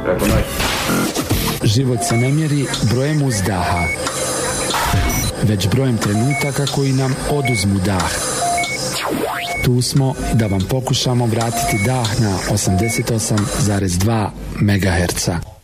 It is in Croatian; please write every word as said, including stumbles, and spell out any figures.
Kako noć? Život se ne mjeri brojem uzdaha, već brojem trenutaka koji nam oduzmu dah. Tu smo da vam pokušamo vratiti dah na osamdeset osam zarez dva megaherca.